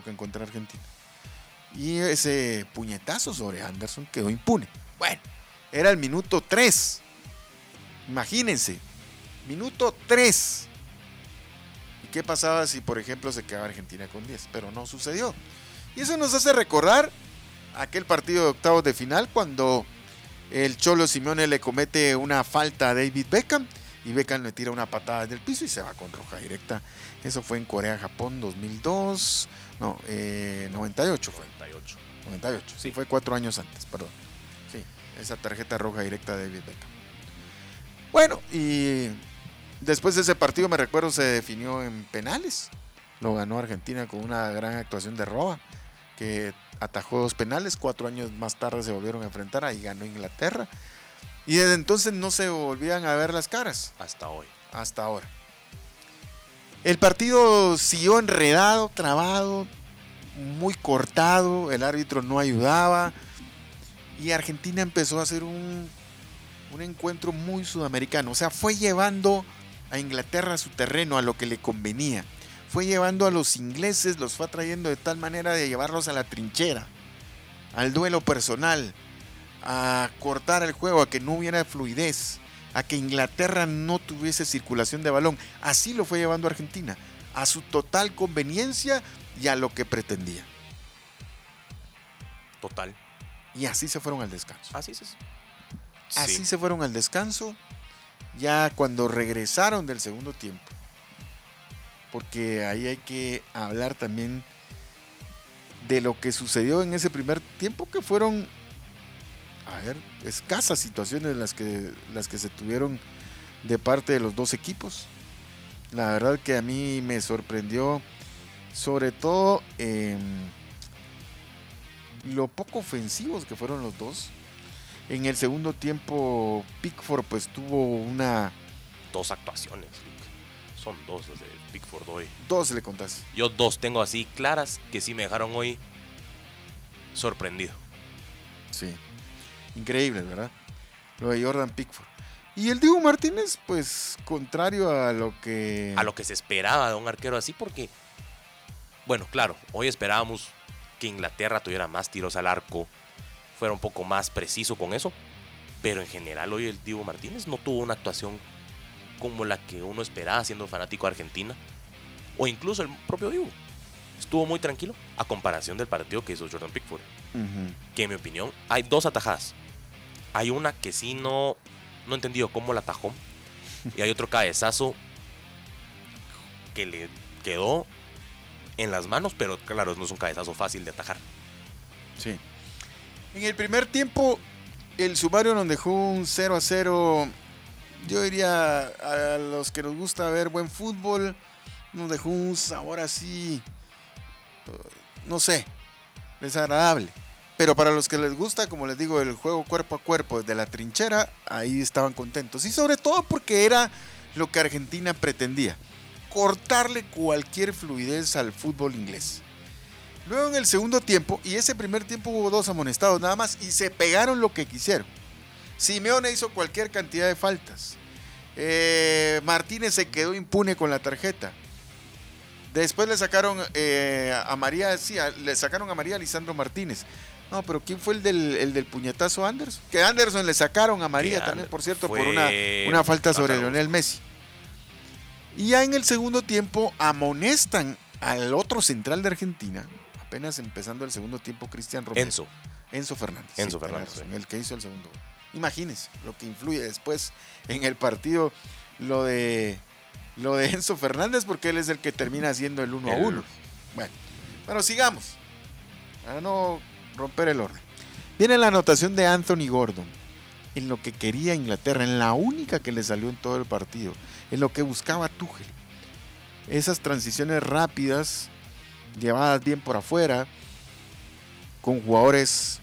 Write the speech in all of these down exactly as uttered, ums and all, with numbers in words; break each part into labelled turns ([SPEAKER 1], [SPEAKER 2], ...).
[SPEAKER 1] que encontró Argentina. Y ese puñetazo sobre Anderson quedó impune. Bueno, era el minuto tres. Imagínense, minuto tres. ¿Y qué pasaba si, por ejemplo, se quedaba Argentina con diez? Pero no sucedió. Y eso nos hace recordar aquel partido de octavos de final cuando el Cholo Simeone le comete una falta a David Beckham y Beckham le tira una patada en el piso y se va con roja directa. Eso fue en Corea-Japón dos mil dos, no, eh, noventa y ocho fue.
[SPEAKER 2] noventa y ocho.
[SPEAKER 1] noventa y ocho, sí, fue cuatro años antes, perdón. Sí, esa tarjeta roja directa de David Beckham. Bueno, y después de ese partido, me recuerdo, se definió en penales. Lo ganó Argentina con una gran actuación de Roa, que atajó dos penales. Cuatro años más tarde se volvieron a enfrentar, ahí ganó Inglaterra. Y desde entonces no se volvían a ver las caras.
[SPEAKER 2] Hasta hoy.
[SPEAKER 1] Hasta ahora. El partido siguió enredado, trabado, muy cortado. El árbitro no ayudaba. Y Argentina empezó a hacer un, un encuentro muy sudamericano. O sea, fue llevando a Inglaterra a su terreno, a lo que le convenía. Fue llevando a los ingleses, los fue atrayendo de tal manera de llevarlos a la trinchera, al duelo personal, a cortar el juego, a que no hubiera fluidez, a que Inglaterra no tuviese circulación de balón. Así lo fue llevando a Argentina, a su total conveniencia y a lo que pretendía.
[SPEAKER 2] Total.
[SPEAKER 1] Y así se fueron al descanso.
[SPEAKER 2] Así es.
[SPEAKER 1] Así
[SPEAKER 2] Sí.
[SPEAKER 1] se fueron al descanso, ya cuando regresaron del segundo tiempo. Porque ahí hay que hablar también de lo que sucedió en ese primer tiempo, que fueron, a ver, escasas situaciones las que, las que se tuvieron de parte de los dos equipos. La verdad que a mí me sorprendió, sobre todo eh, lo poco ofensivos que fueron los dos. En el segundo tiempo, Pickford pues tuvo una...
[SPEAKER 2] Dos actuaciones, Luke. Son dos las de Pickford hoy.
[SPEAKER 1] Dos le contaste.
[SPEAKER 2] Yo dos tengo así claras que sí me dejaron hoy sorprendido.
[SPEAKER 1] Sí, increíble, ¿verdad? Lo de Jordan Pickford. Y el Dibu Martínez, pues, contrario a lo que...
[SPEAKER 2] A lo que se esperaba de un arquero así, porque, bueno, claro, hoy esperábamos que Inglaterra tuviera más tiros al arco, fuera un poco más preciso con eso, pero en general hoy el Dibu Martínez no tuvo una actuación como la que uno esperaba siendo fanático de Argentina, o incluso el propio Dibu. Estuvo muy tranquilo a comparación del partido que hizo Jordan Pickford.
[SPEAKER 1] Uh-huh.
[SPEAKER 2] Que en mi opinión hay dos atajadas. Hay una que sí no, no he entendido cómo la atajó, y hay otro cabezazo que le quedó en las manos, pero claro, no es un cabezazo fácil de atajar.
[SPEAKER 1] Sí. En el primer tiempo, el sumario nos dejó un cero a cero. Yo diría, a los que nos gusta ver buen fútbol, nos dejó un sabor así, no sé, desagradable. Pero para los que les gusta, como les digo, el juego cuerpo a cuerpo desde la trinchera, ahí estaban contentos. Y sobre todo porque era lo que Argentina pretendía: cortarle cualquier fluidez al fútbol inglés. Luego en el segundo tiempo, y ese primer tiempo hubo dos amonestados nada más, y se pegaron lo que quisieron. Simeone hizo cualquier cantidad de faltas. Eh, Martínez se quedó impune con la tarjeta. Después le sacaron eh, a María, sí, a, le sacaron a María Lisandro Martínez. No, pero ¿quién fue el del, el del puñetazo? Anderson. Que Anderson le sacaron a María
[SPEAKER 2] Que
[SPEAKER 1] también, por cierto,
[SPEAKER 2] fue...
[SPEAKER 1] por una, una falta sobre
[SPEAKER 2] Pasaron.
[SPEAKER 1] Lionel Messi. Y ya en el segundo tiempo amonestan al otro central de Argentina, apenas empezando el segundo tiempo, Cristian Romero.
[SPEAKER 2] Enzo.
[SPEAKER 1] Enzo Fernández.
[SPEAKER 2] Enzo
[SPEAKER 1] sí,
[SPEAKER 2] Fernández,
[SPEAKER 1] razón,
[SPEAKER 2] sí.
[SPEAKER 1] el que hizo el segundo gol. Imagínense lo que influye después en el partido lo de lo de Enzo Fernández, porque él es el que termina haciendo el uno a uno. Bueno, bueno, sigamos. Para no romper el orden. Viene la anotación de Anthony Gordon, en lo que quería Inglaterra, en la única que le salió en todo el partido, en lo que buscaba Tuchel. Esas transiciones rápidas, llevadas bien por afuera, con jugadores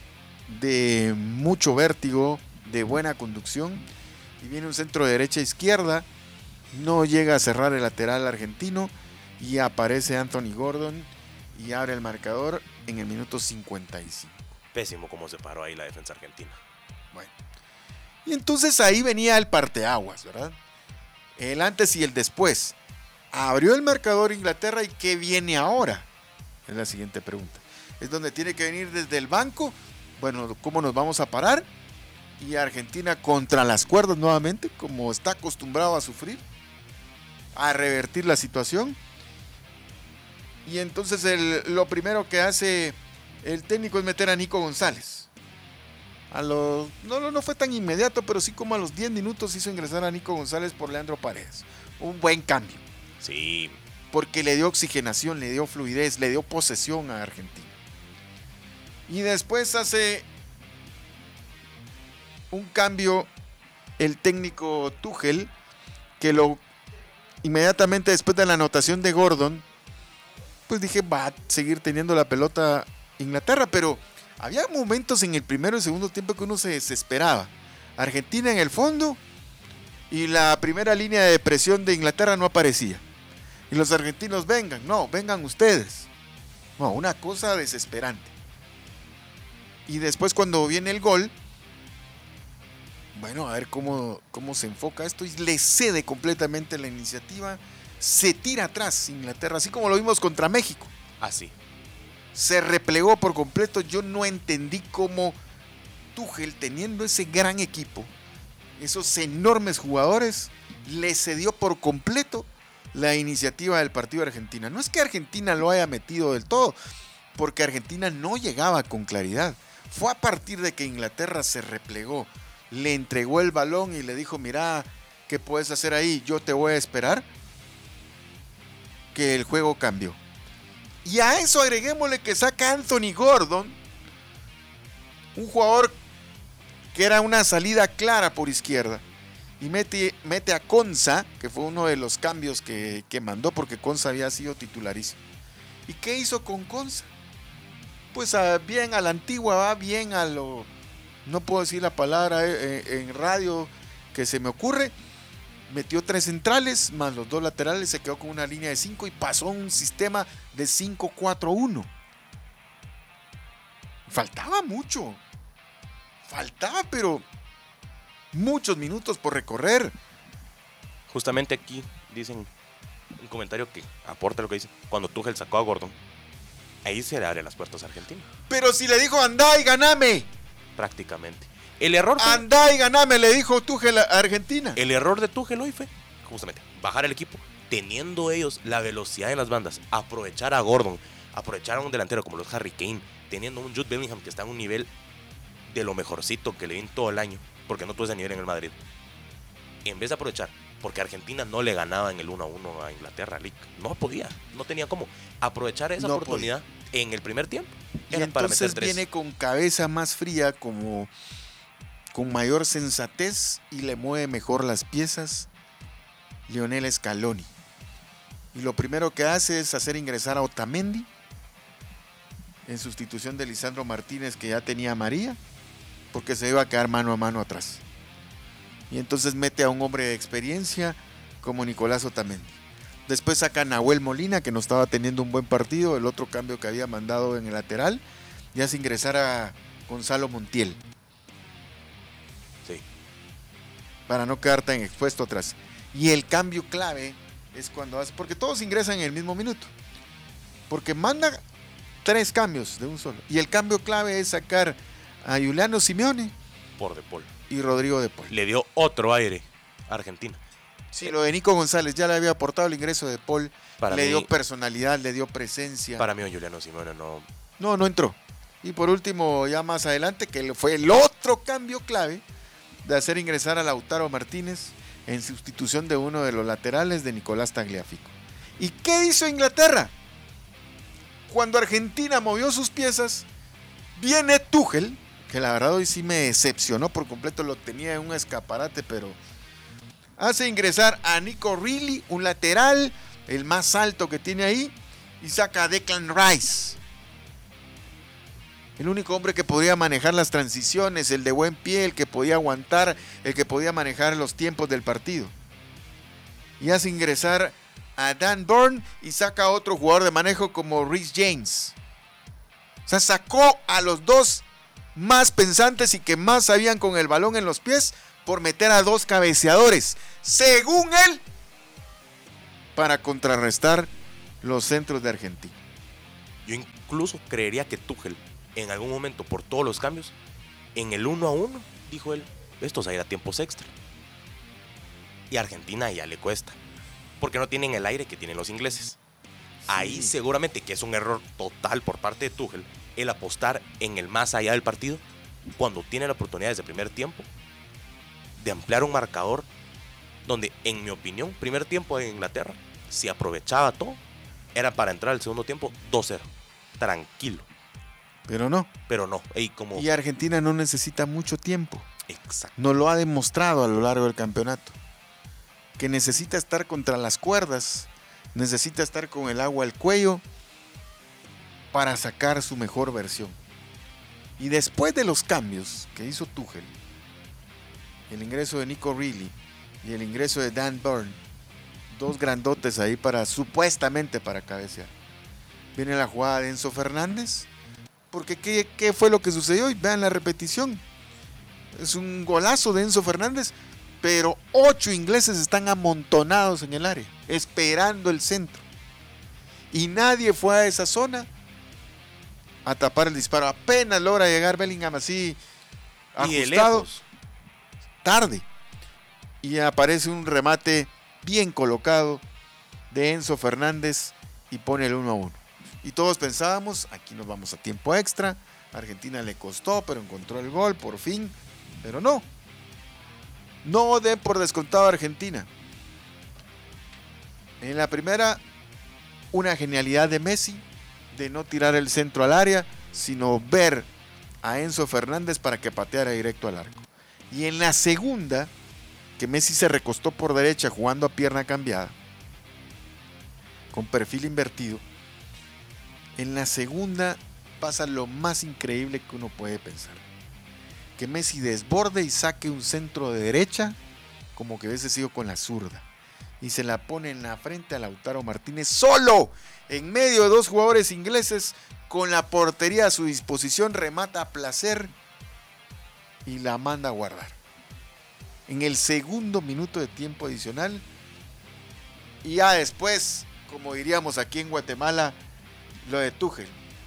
[SPEAKER 1] de mucho vértigo, de buena conducción, y viene un centro de derecha a izquierda, no llega a cerrar el lateral argentino, y aparece Anthony Gordon y abre el marcador en el minuto cincuenta y cinco.
[SPEAKER 2] Pésimo como se paró ahí la defensa argentina.
[SPEAKER 1] Bueno, y entonces ahí venía el parteaguas, ¿verdad? El antes y el después. Abrió el marcador Inglaterra, y ¿qué viene ahora? Es la siguiente pregunta. Es donde tiene que venir desde el banco. Bueno, ¿cómo nos vamos a parar? Y Argentina contra las cuerdas nuevamente, como está acostumbrado a sufrir, a revertir la situación. Y entonces el, lo primero que hace el técnico es meter a Nico González. A los, no, no, no fue tan inmediato, pero sí como a los diez minutos hizo ingresar a Nico González por Leandro Paredes. Un buen cambio.
[SPEAKER 2] Sí.
[SPEAKER 1] Porque le dio oxigenación, le dio fluidez, le dio posesión a Argentina. Y después hace un cambio el técnico Tuchel, que lo inmediatamente después de la anotación de Gordon, pues dije, va a seguir teniendo la pelota Inglaterra, pero había momentos en el primero y segundo tiempo que uno se desesperaba. Argentina en el fondo y la primera línea de presión de Inglaterra no aparecía. Y los argentinos, vengan, no, vengan ustedes. No, una cosa desesperante. Y después cuando viene el gol, bueno, a ver cómo, cómo se enfoca esto, y le cede completamente la iniciativa, se tira atrás Inglaterra, así como lo vimos contra México.
[SPEAKER 2] Así.
[SPEAKER 1] Se replegó por completo. Yo no entendí cómo Tuchel, teniendo ese gran equipo, esos enormes jugadores, le cedió por completo la iniciativa del partido de Argentina. No es que Argentina lo haya metido del todo, porque Argentina no llegaba con claridad. Fue a partir de que Inglaterra se replegó, le entregó el balón y le dijo, mira, ¿qué puedes hacer ahí? Yo te voy a esperar, que el juego cambió. Y a eso agreguémosle que saca Anthony Gordon, un jugador que era una salida clara por izquierda, y mete, mete a Konsa, que fue uno de los cambios que, que mandó, porque Konsa había sido titularísimo. ¿Y qué hizo con Konsa? Pues a, bien a la antigua, va bien a lo... No puedo decir la palabra en, en radio que se me ocurre. Metió tres centrales, más los dos laterales, se quedó con una línea de cinco y pasó a un sistema de cinco cuatro uno. Faltaba mucho. Faltaba, pero muchos minutos por recorrer.
[SPEAKER 2] Justamente aquí dicen un comentario que aporta lo que dice. Cuando Tuchel sacó a Gordon, ahí se le abre las puertas a Argentina.
[SPEAKER 1] Pero si le dijo, andá y ganame.
[SPEAKER 2] Prácticamente. El error fue,
[SPEAKER 1] andá y ganame, le dijo Tuchel a Argentina.
[SPEAKER 2] El error de Tuchel hoy fue justamente bajar el equipo, teniendo ellos la velocidad en las bandas, aprovechar a Gordon, aprovechar a un delantero como los Harry Kane, teniendo un Jude Bellingham que está en un nivel de lo mejorcito que le ven todo el año, porque no tuvo ese nivel en el Madrid. En vez de aprovechar, porque Argentina no le ganaba en el uno a uno a Inglaterra, no podía, no tenía cómo aprovechar esa no oportunidad podía. En el primer tiempo.
[SPEAKER 1] Y era entonces para meter tres. Viene con cabeza más fría, como con mayor sensatez, y le mueve mejor las piezas Lionel Scaloni. Y lo primero que hace es hacer ingresar a Otamendi en sustitución de Lisandro Martínez, que ya tenía a María, porque se iba a quedar mano a mano atrás. Y entonces mete a un hombre de experiencia como Nicolás Otamendi. Después saca a Nahuel Molina, que no estaba teniendo un buen partido, el otro cambio que había mandado en el lateral, y hace ingresar a Gonzalo Montiel.
[SPEAKER 2] Sí.
[SPEAKER 1] Para no quedar tan expuesto atrás. Y el cambio clave es cuando hace, porque todos ingresan en el mismo minuto, porque manda tres cambios de un solo. Y el cambio clave es sacar a Giuliano Simeone
[SPEAKER 2] por De Paul
[SPEAKER 1] y Rodrigo De Paul.
[SPEAKER 2] Le dio otro aire a Argentina.
[SPEAKER 1] Sí, lo de Nico González ya le había aportado el ingreso de Paul.
[SPEAKER 2] Para
[SPEAKER 1] le
[SPEAKER 2] mí,
[SPEAKER 1] dio personalidad, le dio presencia.
[SPEAKER 2] Para mí Giuliano Simeone no...
[SPEAKER 1] No, no entró. Y por último, ya más adelante, que fue el otro cambio clave de hacer ingresar a Lautaro Martínez en sustitución de uno de los laterales de Nicolás Tagliafico. ¿Y qué hizo Inglaterra? Cuando Argentina movió sus piezas, viene Tuchel, que la verdad hoy sí me decepcionó por completo, lo tenía en un escaparate, pero hace ingresar a Nico Reilly, un lateral, el más alto que tiene ahí, y saca a Declan Rice. El único hombre que podía manejar las transiciones, el de buen pie, el que podía aguantar, el que podía manejar los tiempos del partido. Y hace ingresar a Dan Burn y saca a otro jugador de manejo como Reece James. O sea, sacó a los dos más pensantes y que más sabían con el balón en los pies por meter a dos cabeceadores, según él, para contrarrestar los centros de Argentina.
[SPEAKER 2] Yo incluso creería que Tuchel, en algún momento, por todos los cambios, en el uno a uno, dijo él, estos a ir a tiempos extra. Y a Argentina ya le cuesta, porque no tienen el aire que tienen los ingleses. Sí. Ahí seguramente que es un error total por parte de Tuchel el apostar en el más allá del partido cuando tiene la oportunidad desde el primer tiempo de ampliar un marcador donde, en mi opinión, primer tiempo de Inglaterra, si aprovechaba todo, era para entrar al segundo tiempo dos cero, tranquilo.
[SPEAKER 1] Pero no.
[SPEAKER 2] Pero no. Y, como...
[SPEAKER 1] y Argentina no necesita mucho tiempo.
[SPEAKER 2] Exacto.
[SPEAKER 1] Nos lo ha demostrado a lo largo del campeonato. Que necesita estar contra las cuerdas, necesita estar con el agua al cuello para sacar su mejor versión. Y después de los cambios que hizo Tuchel, el ingreso de Nico Reilly y el ingreso de Dan Burn, dos grandotes ahí para supuestamente para cabecear, viene la jugada de Enzo Fernández, porque ¿qué, qué fue lo que sucedió? Y vean la repetición, es un golazo de Enzo Fernández, pero ocho ingleses están amontonados en el área, esperando el centro, y nadie fue a esa zona a tapar el disparo. Apenas logra llegar Bellingham así ajustado, tarde, y aparece un remate bien colocado de Enzo Fernández y pone el uno a uno. Y todos pensábamos, aquí nos vamos a tiempo extra, Argentina le costó, pero encontró el gol por fin, pero no. No den por descontado a Argentina. En la primera, una genialidad de Messi de no tirar el centro al área, sino ver a Enzo Fernández para que pateara directo al arco. Y en la segunda, que Messi se recostó por derecha jugando a pierna cambiada, con perfil invertido, en la segunda pasa lo más increíble que uno puede pensar. Que Messi desborde y saque un centro de derecha, como que hubiese sido con la zurda, y se la pone en la frente a Lautaro Martínez, solo, en medio de dos jugadores ingleses, con la portería a su disposición, remata a placer y la manda a guardar. En el segundo minuto de tiempo adicional, y ya después, como diríamos aquí en Guatemala, lo de Tuchel.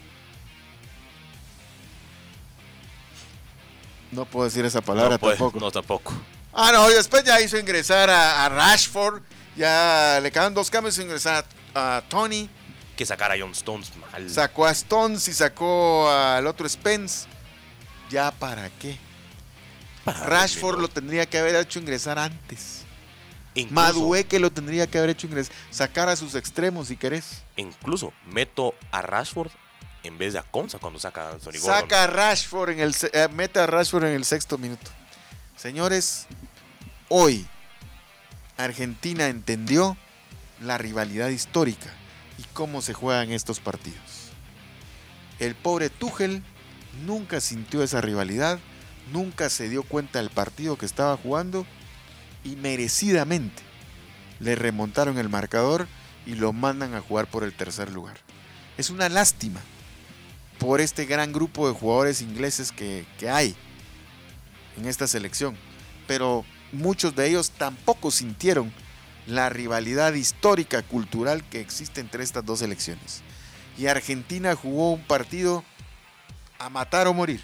[SPEAKER 1] No puedo decir esa palabra
[SPEAKER 2] no puede,
[SPEAKER 1] tampoco.
[SPEAKER 2] No, tampoco.
[SPEAKER 1] Ah, no, y después ya hizo ingresar a, a Rashford, ya le quedan dos cambios, ingresar a, a Tony.
[SPEAKER 2] Que sacar a John Stones mal.
[SPEAKER 1] Sacó a Stones y sacó al otro Spence. ¿Ya para qué? Para Rashford lo tendría que haber hecho ingresar antes. Incluso, Madueque lo tendría que haber hecho ingresar. Sacar a sus extremos si querés.
[SPEAKER 2] Incluso meto a Rashford en vez de a Konsa cuando saca a Anthony Gordon.
[SPEAKER 1] Saca a Rashford en el eh, mete a Rashford en el sexto minuto. Señores, hoy Argentina entendió la rivalidad histórica y cómo se juegan estos partidos. El pobre Tuchel nunca sintió esa rivalidad, nunca se dio cuenta del partido que estaba jugando y merecidamente le remontaron el marcador y lo mandan a jugar por el tercer lugar. Es una lástima por este gran grupo de jugadores ingleses que, que hay en esta selección, pero muchos de ellos tampoco sintieron la rivalidad histórica, cultural que existe entre estas dos selecciones. Y Argentina jugó un partido a matar o morir.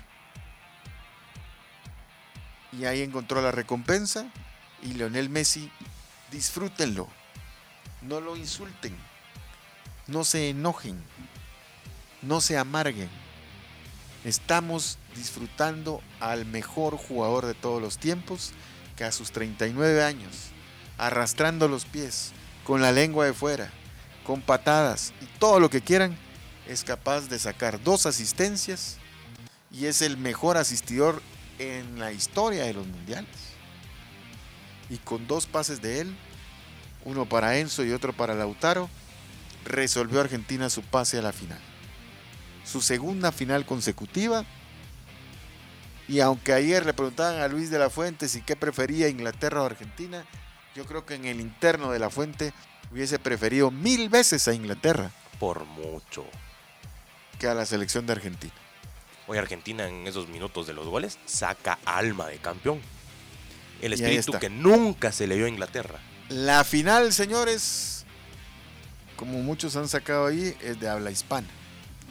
[SPEAKER 1] Y ahí encontró la recompensa. Y Lionel Messi, disfrútenlo. No lo insulten. No se enojen. No se amarguen. Estamos disfrutando al mejor jugador de todos los tiempos, que a sus treinta y nueve años, arrastrando los pies, con la lengua de fuera, con patadas y todo lo que quieran, es capaz de sacar dos asistencias y es el mejor asistidor en la historia de los mundiales. Y con dos pases de él, uno para Enzo y otro para Lautaro, resolvió Argentina su pase a la final. Su segunda final consecutiva. Y aunque ayer le preguntaban a Luis de la Fuente si qué prefería, Inglaterra o Argentina, yo creo que en el interno de la Fuente hubiese preferido mil veces a Inglaterra.
[SPEAKER 2] Por mucho.
[SPEAKER 1] Que a la selección de Argentina.
[SPEAKER 2] Hoy Argentina en esos minutos de los goles saca alma de campeón. El espíritu que nunca se le dio a Inglaterra.
[SPEAKER 1] La final, señores, como muchos han sacado ahí, es de habla hispana.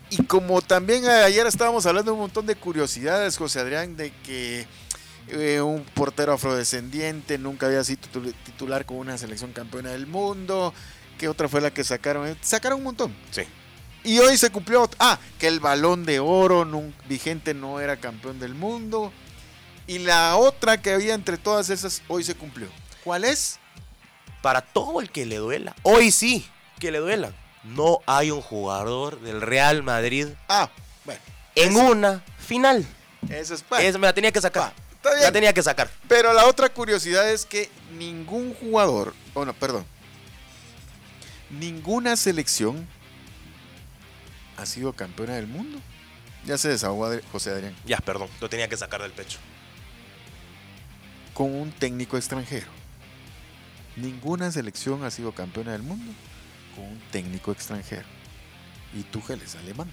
[SPEAKER 1] Y como también ayer estábamos hablando de un montón de curiosidades, José Adrián, de que eh, un portero afrodescendiente nunca había sido titular con una selección campeona del mundo, que otra fue la que sacaron, sacaron un montón.
[SPEAKER 2] Sí.
[SPEAKER 1] Y hoy se cumplió, ah, que el Balón de Oro no, vigente no era campeón del mundo. Y la otra que había entre todas esas, hoy se cumplió. ¿Cuál es?
[SPEAKER 2] Para todo el que le duela, hoy sí, que le duela. No hay un jugador del Real Madrid
[SPEAKER 1] ah, bueno,
[SPEAKER 2] en eso, una final.
[SPEAKER 1] Eso es para.
[SPEAKER 2] Eso me la tenía que sacar.
[SPEAKER 1] Pa, está bien.
[SPEAKER 2] La tenía que sacar.
[SPEAKER 1] Pero la otra curiosidad es que ningún jugador, oh no, perdón, ninguna selección ha sido campeona del mundo. Ya se desahogó José Adrián.
[SPEAKER 2] Ya, perdón, lo tenía que sacar del pecho.
[SPEAKER 1] Con un técnico extranjero. Ninguna selección ha sido campeona del mundo con un técnico extranjero. Y Tuchel es alemán.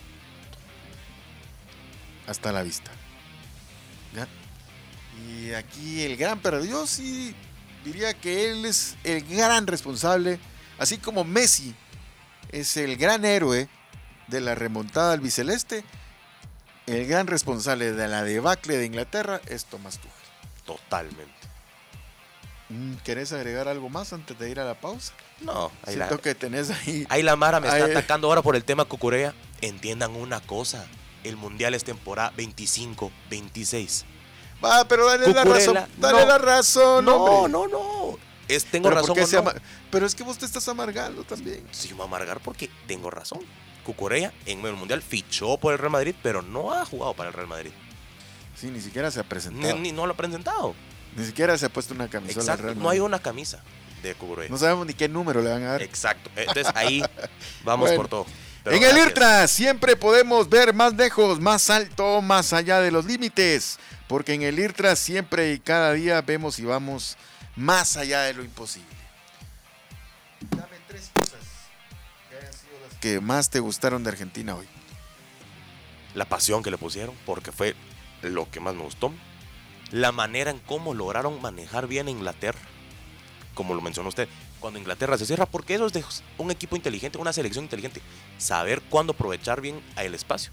[SPEAKER 1] Hasta la vista. ¿Ya? Y aquí el gran, pero yo sí diría que él es el gran responsable, así como Messi es el gran héroe de la remontada al biceleste, el gran responsable de la debacle de Inglaterra es Thomas Tuchel.
[SPEAKER 2] Totalmente.
[SPEAKER 1] ¿Querés agregar algo más antes de ir a la pausa?
[SPEAKER 2] No, ahí
[SPEAKER 1] siento
[SPEAKER 2] la,
[SPEAKER 1] que tenés ahí.
[SPEAKER 2] Ahí la Mara me
[SPEAKER 1] ahí,
[SPEAKER 2] está atacando ahora por el tema Cucurella. Entiendan una cosa: el mundial es temporada veinticinco veintiséis.
[SPEAKER 1] Va, pero dale Cucurella, la razón. Dale no, la razón.
[SPEAKER 2] No,
[SPEAKER 1] hombre.
[SPEAKER 2] no, no. Es, tengo
[SPEAKER 1] pero
[SPEAKER 2] razón.
[SPEAKER 1] O
[SPEAKER 2] no.
[SPEAKER 1] ama- pero es que vos te estás amargando también.
[SPEAKER 2] Sí, me voy a amargar porque tengo razón. Cucurella en el mundial fichó por el Real Madrid, pero no ha jugado para el Real Madrid.
[SPEAKER 1] Sí, ni siquiera se ha presentado.
[SPEAKER 2] Ni, ni no lo ha presentado.
[SPEAKER 1] Ni siquiera se ha puesto una camisola.
[SPEAKER 2] Exacto,
[SPEAKER 1] Real Madrid.
[SPEAKER 2] No hay una camisa de Cucurella.
[SPEAKER 1] No sabemos ni qué número le van a dar.
[SPEAKER 2] Exacto. Entonces ahí vamos
[SPEAKER 1] bueno,
[SPEAKER 2] por todo. Pero
[SPEAKER 1] en
[SPEAKER 2] gracias.
[SPEAKER 1] el IRTRA siempre podemos ver más lejos, más alto, más allá de los límites. Porque en el IRTRA siempre y cada día vemos y vamos más allá de lo imposible. Dame tres cosas que hayan sido las que más te gustaron de Argentina hoy.
[SPEAKER 2] La pasión que le pusieron, porque fue lo que más me gustó. La manera en cómo lograron manejar bien a Inglaterra, como lo mencionó usted, cuando Inglaterra se cierra, porque eso es de un equipo inteligente, una selección inteligente, saber cuándo aprovechar bien el espacio.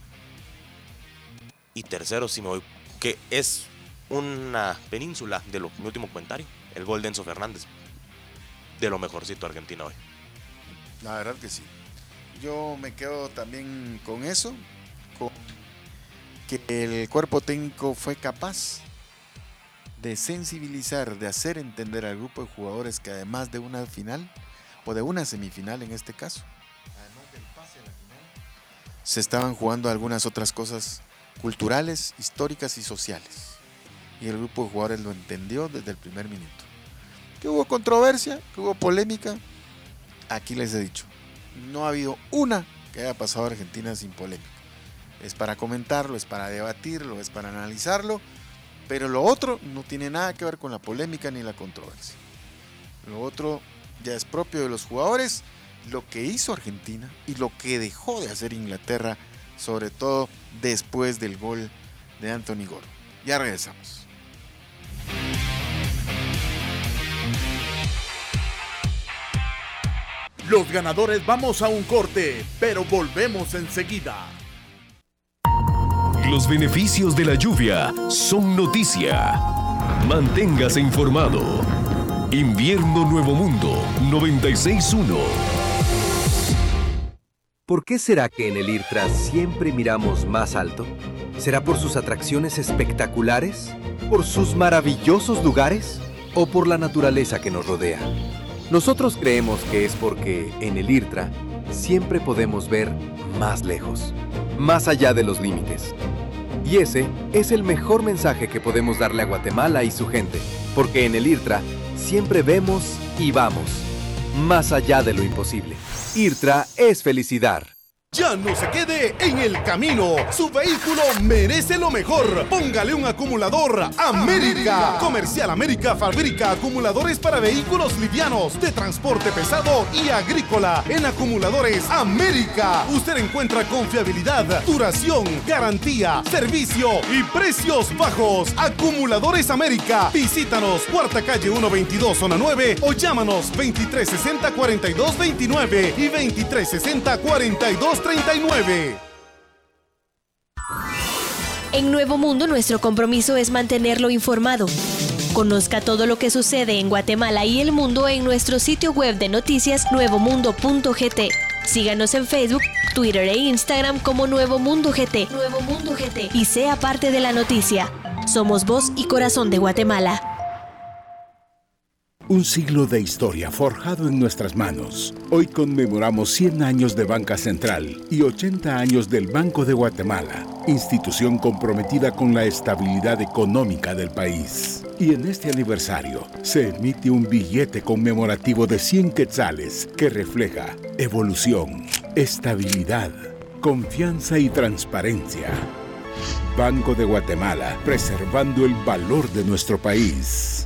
[SPEAKER 2] Y tercero, si me voy, que es una península de lo, mi último comentario, el gol de Enzo Fernández, de lo mejorcito de Argentina hoy.
[SPEAKER 1] La verdad que sí. Yo me quedo también con eso, con que el cuerpo técnico fue capaz de sensibilizar, de hacer entender al grupo de jugadores que además de una final, o de una semifinal en este caso, además del pase a la final, se estaban jugando algunas otras cosas culturales, históricas y sociales. Y el grupo de jugadores lo entendió desde el primer minuto. Que hubo controversia, que hubo polémica, aquí les he dicho, no ha habido una que haya pasado a Argentina sin polémica. Es para comentarlo, es para debatirlo, es para analizarlo. Pero lo otro no tiene nada que ver con la polémica ni la controversia. Lo otro ya es propio de los jugadores, lo que hizo Argentina y lo que dejó de hacer Inglaterra, sobre todo después del gol de Anthony Gordon. Ya regresamos.
[SPEAKER 3] Los ganadores vamos a un corte, pero volvemos enseguida.
[SPEAKER 4] Los beneficios de la lluvia son noticia. Manténgase informado. Invierno Nuevo Mundo noventa y seis punto uno.
[SPEAKER 5] ¿Por qué será que en el IRTRA siempre miramos más alto? ¿Será por sus atracciones espectaculares? ¿Por sus maravillosos lugares? ¿O por la naturaleza que nos rodea? Nosotros creemos que es porque en el IRTRA siempre podemos ver más lejos, más allá de los límites. Y ese es el mejor mensaje que podemos darle a Guatemala y su gente, porque en el IRTRA siempre vemos y vamos, más allá de lo imposible. IRTRA es felicidad.
[SPEAKER 3] Ya no se quede en el camino. Su vehículo merece lo mejor. Póngale un acumulador América. Comercial América fabrica acumuladores para vehículos livianos, de transporte pesado y agrícola. En Acumuladores América usted encuentra confiabilidad, duración, garantía, servicio y precios bajos. Acumuladores América. Visítanos, Cuarta Calle ciento veintidós, Zona nueve, o llámanos veintitrés sesenta, cuarenta y dos veintinueve y veintitrés sesenta, cuarenta y dos treinta y nueve.
[SPEAKER 6] En Nuevo Mundo, nuestro compromiso es mantenerlo informado. Conozca todo lo que sucede en Guatemala y el mundo en nuestro sitio web de noticias nuevo mundo punto g t. Síganos en Facebook, Twitter e Instagram como Nuevo Mundo G T. Nuevo Mundo G T. Y sea parte de la noticia. Somos voz y corazón de Guatemala.
[SPEAKER 7] Un siglo de historia forjado en nuestras manos. Hoy conmemoramos cien años de Banca Central y ochenta años del Banco de Guatemala, institución comprometida con la estabilidad económica del país. Y en este aniversario se emite un billete conmemorativo de cien quetzales que refleja evolución, estabilidad, confianza y transparencia. Banco de Guatemala, preservando el valor de nuestro país.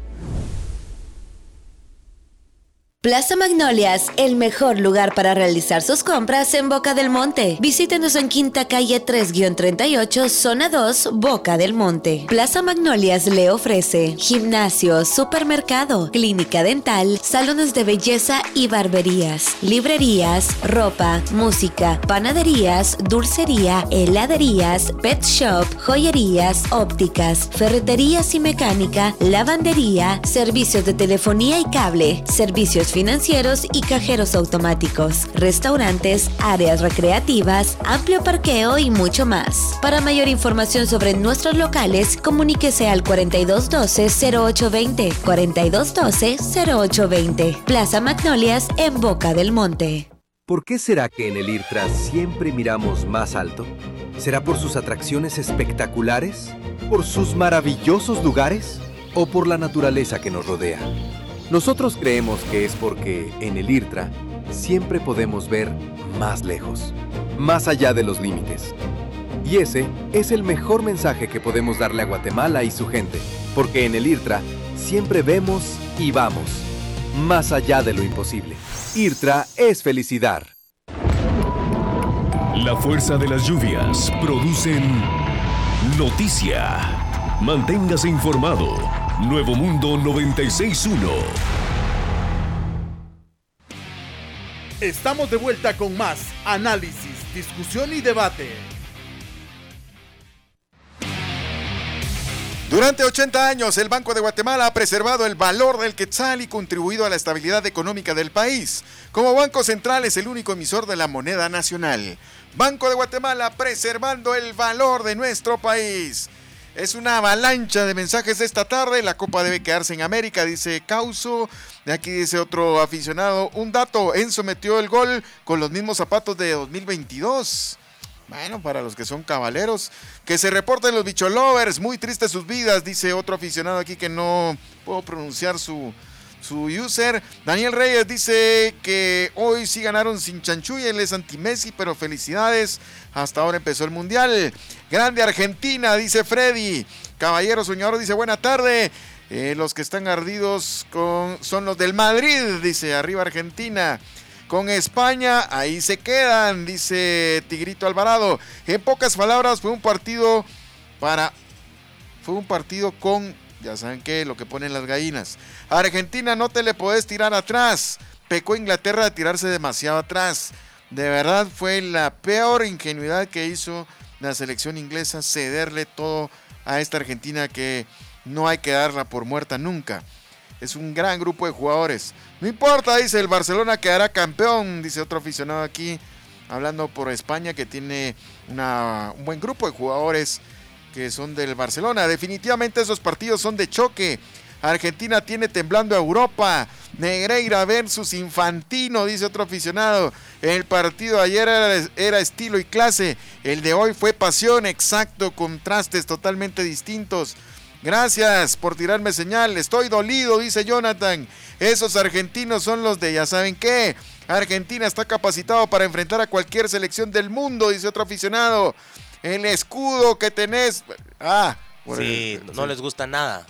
[SPEAKER 8] Plaza Magnolias, el mejor lugar para realizar sus compras en Boca del Monte. Visítenos en Quinta Calle tres treinta y ocho, Zona dos, Boca del Monte. Plaza Magnolias le ofrece gimnasio, supermercado, clínica dental, salones de belleza y barberías, librerías, ropa, música, panaderías, dulcería, heladerías, pet shop, joyerías, ópticas, ferreterías y mecánica, lavandería, servicios de telefonía y cable, servicios financieros y cajeros automáticos, restaurantes, áreas recreativas, amplio parqueo y mucho más. Para mayor información sobre nuestros locales, comuníquese al cuarenta y dos doce, cero ocho veinte, cuarenta y dos doce, cero ocho veinte. Plaza Magnolias en Boca del Monte.
[SPEAKER 5] ¿Por qué será que en el IRTRA siempre miramos más alto? ¿Será por sus atracciones espectaculares? ¿Por sus maravillosos lugares? ¿O por la naturaleza que nos rodea? Nosotros creemos que es porque en el IRTRA siempre podemos ver más lejos, más allá de los límites. Y ese es el mejor mensaje que podemos darle a Guatemala y su gente, porque en el IRTRA siempre vemos y vamos, más allá de lo imposible. IRTRA es felicidad.
[SPEAKER 4] La fuerza de las lluvias producen noticia. Manténgase informado. Nuevo Mundo noventa y seis punto uno.
[SPEAKER 3] Estamos de vuelta con más análisis, discusión y debate.
[SPEAKER 1] Durante ochenta años, el Banco de Guatemala ha preservado el valor del quetzal y contribuido a la estabilidad económica del país. Como Banco Central es el único emisor de la moneda nacional. Banco de Guatemala preservando el valor de nuestro país. Es una avalancha de mensajes esta tarde. La Copa debe quedarse en América, dice Causo. De aquí dice otro aficionado. Un dato, Enzo metió el gol con los mismos zapatos de dos mil veintidós. Bueno, para los que son cabaleros. Que se reporten los bicholovers. Muy tristes sus vidas, dice otro aficionado aquí que no puedo pronunciar su, su user. Daniel Reyes dice que hoy sí ganaron sin chanchulla. Él es anti-Messi, pero felicidades. Hasta ahora empezó el Mundial. Grande Argentina, dice Freddy. Caballero Soñador dice buena tarde. Eh, los que están ardidos con, son los del Madrid, dice arriba Argentina. Con España, ahí se quedan, dice Tigrito Alvarado. En pocas palabras, fue un partido para... Fue un partido con... Ya saben qué, lo que ponen las gallinas. A Argentina no te le podés tirar atrás. Pecó Inglaterra de tirarse demasiado atrás. De verdad fue la peor ingenuidad que hizo la selección inglesa, cederle todo a esta Argentina que no hay que darla por muerta nunca. Es un gran grupo de jugadores. No importa, dice, el Barcelona quedará campeón, dice otro aficionado aquí, hablando por España, que tiene una, un buen grupo de jugadores que son del Barcelona. Definitivamente esos partidos son de choque. Argentina tiene temblando a Europa. Negreira versus Infantino, dice otro aficionado. El partido de ayer era, era estilo y clase. El de hoy fue pasión, exacto, contrastes totalmente distintos. Gracias por tirarme señal. Estoy dolido, dice Jonathan. Esos argentinos son los de ya saben qué. Argentina está capacitado para enfrentar a cualquier selección del mundo, dice otro aficionado. El escudo que tenés. Ah,
[SPEAKER 2] sí, el, no sí. les gusta nada.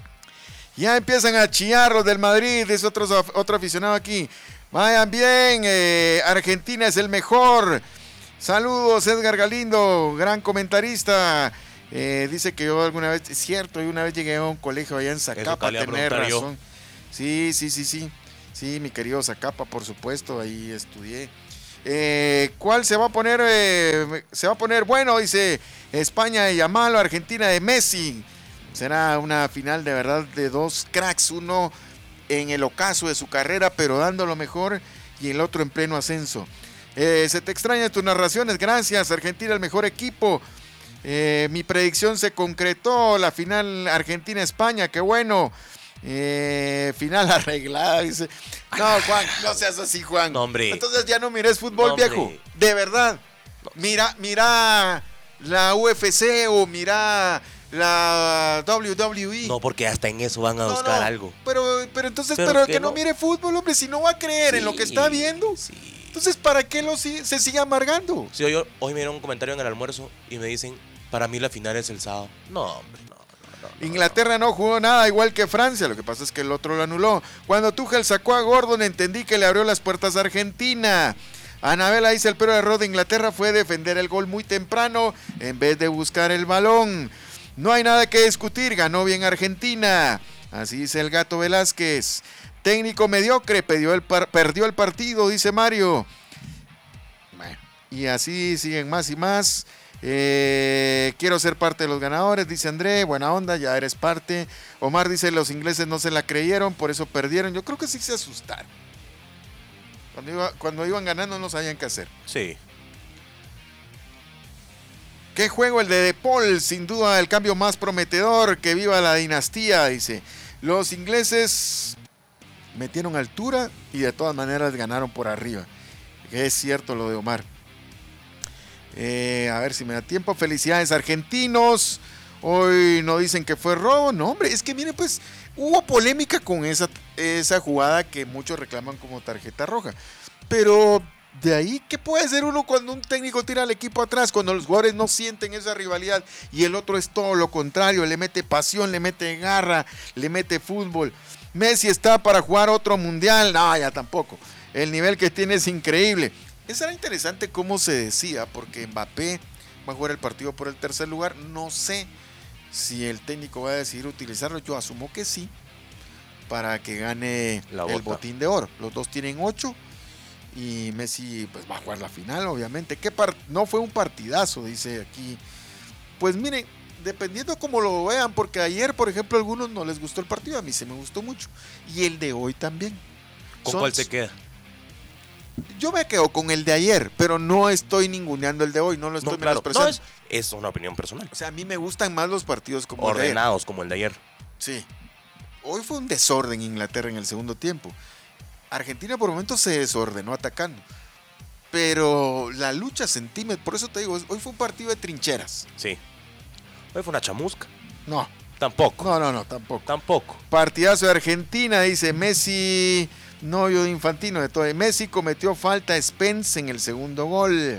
[SPEAKER 1] Ya empiezan a chillar los del Madrid, dice otro, otro aficionado aquí. Vayan bien, eh, Argentina es el mejor. Saludos, Edgar Galindo, gran comentarista. Eh, dice que yo alguna vez, es cierto, yo una vez llegué a un colegio allá en Zacapa, tener razón. Yo. Sí, sí, sí, sí. Sí, mi querido Zacapa, por supuesto, ahí estudié. Eh, ¿Cuál se va a poner? Eh, se va a poner bueno, dice España de Yamal o Argentina de Messi. Será una final de verdad de dos cracks, uno en el ocaso de su carrera, pero dando lo mejor, y el otro en pleno ascenso. Eh, se te extrañan tus narraciones, gracias. Argentina el mejor equipo. Eh, mi predicción se concretó, la final Argentina-España, qué bueno. Eh, final arreglada, dice. No, Juan, no seas así, Juan.
[SPEAKER 2] No, hombre.
[SPEAKER 1] Entonces ya no mires fútbol,
[SPEAKER 2] No,
[SPEAKER 1] viejo.
[SPEAKER 2] hombre.
[SPEAKER 1] De verdad. Mira, mira la U F C o mira la W W E.
[SPEAKER 2] No, porque hasta en eso van a
[SPEAKER 1] No,
[SPEAKER 2] buscar
[SPEAKER 1] no,
[SPEAKER 2] algo.
[SPEAKER 1] Pero, pero entonces,
[SPEAKER 2] Pero
[SPEAKER 1] pero,
[SPEAKER 2] que
[SPEAKER 1] que no.
[SPEAKER 2] no.
[SPEAKER 1] mire fútbol, hombre, si no va a creer en lo que está viendo.
[SPEAKER 2] Sí.
[SPEAKER 1] Entonces, ¿para qué lo si- se sigue amargando?
[SPEAKER 2] Sí, hoy, hoy me dieron un comentario en el almuerzo y me dicen, para mí la final es el sábado. No, hombre, no. no, no
[SPEAKER 1] Inglaterra no jugó nada, igual que Francia. Lo que pasa es que el otro lo anuló. Cuando Tuchel sacó a Gordon, entendí que le abrió las puertas a Argentina. Anabela dice: el peor error de Inglaterra fue defender el gol muy temprano en vez de buscar el balón. No hay nada que discutir, ganó bien Argentina. Así dice el Gato Velázquez. Técnico mediocre, perdió el, par- perdió el partido, dice Mario. Bueno, y así siguen más y más. Eh, quiero ser parte de los ganadores, dice André. Buena onda, ya eres parte. Omar dice: los ingleses no se la creyeron, por eso perdieron. Yo creo que sí se asustaron. Cuando, iba, cuando iban ganando no sabían qué hacer.
[SPEAKER 2] Sí.
[SPEAKER 1] ¿Qué juego el de De Paul? Sin duda el cambio más prometedor. Que viva la dinastía, dice. Los ingleses metieron altura y de todas maneras ganaron por arriba. Es cierto lo de Omar. Eh, a ver si me da tiempo. Felicidades, argentinos. Hoy no dicen que fue robo. No, hombre, es que miren, pues hubo polémica con esa, esa jugada que muchos reclaman como tarjeta roja. Pero de ahí, ¿qué puede hacer uno cuando un técnico tira al equipo atrás? Cuando los jugadores no sienten esa rivalidad y el otro es todo lo contrario. Le mete pasión, le mete garra, le mete fútbol. Messi está para jugar otro mundial. No, ya tampoco. El nivel que tiene es increíble. Eso era interesante cómo se decía, porque Mbappé va a jugar el partido por el tercer lugar. No sé si el técnico va a decidir utilizarlo. Yo asumo que sí, para que gane
[SPEAKER 2] La
[SPEAKER 1] el
[SPEAKER 2] bota.
[SPEAKER 1] botín de oro. Los dos tienen ocho y Messi pues va a jugar la final, obviamente. ¿Qué par- no fue un partidazo, dice aquí. Pues miren, dependiendo cómo lo vean, porque ayer, por ejemplo, a algunos no les gustó el partido, a mí se me gustó mucho. Y el de hoy también.
[SPEAKER 2] ¿Con
[SPEAKER 1] Son-
[SPEAKER 2] cuál se queda?
[SPEAKER 1] Yo me quedo con el de ayer, pero no estoy ninguneando el de hoy, no lo estoy
[SPEAKER 2] No, claro, no,
[SPEAKER 1] menospreciando.
[SPEAKER 2] es, es una opinión personal.
[SPEAKER 1] O sea, a mí me gustan más los partidos como el de ayer.
[SPEAKER 2] Ordenados como el de ayer.
[SPEAKER 1] Sí. Hoy fue un desorden Inglaterra en el segundo tiempo. Argentina por momentos se desordenó atacando. Pero la lucha centímetros, por eso te digo, hoy fue un partido de trincheras.
[SPEAKER 2] Sí. Hoy fue una chamusca.
[SPEAKER 1] No,
[SPEAKER 2] Tampoco.
[SPEAKER 1] no, no, no, tampoco.
[SPEAKER 2] Tampoco.
[SPEAKER 1] Partidazo de Argentina, dice Messi, novio de Infantino, de todo. Messi cometió falta a Spence en el segundo gol.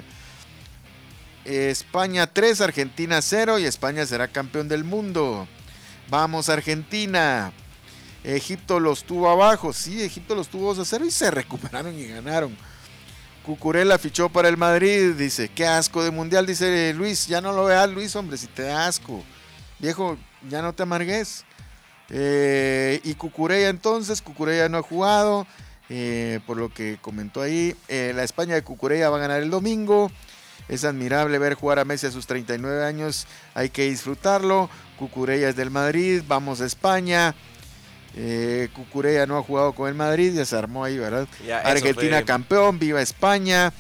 [SPEAKER 1] España tres, Argentina cero y España será campeón del mundo. Vamos Argentina. Egipto los tuvo abajo, sí, Egipto los tuvo dos a cero y se recuperaron y ganaron. Cucurella fichó para el Madrid, dice, qué asco de mundial, dice Luis, ya no lo veas Luis, hombre, si te da asco. Viejo, ya no te amargues. Eh, y Cucurella entonces, Cucurella no ha jugado, eh, por lo que comentó ahí. Eh, la España de Cucurella va a ganar el domingo. Es admirable ver jugar a Messi a sus treinta y nueve años, hay que disfrutarlo. Cucurella es del Madrid, vamos a España. Eh, Cucurella no ha jugado con el Madrid, ya se armó ahí, ¿verdad?
[SPEAKER 2] Ya, eso
[SPEAKER 1] Argentina
[SPEAKER 2] fue-
[SPEAKER 1] campeón, viva España.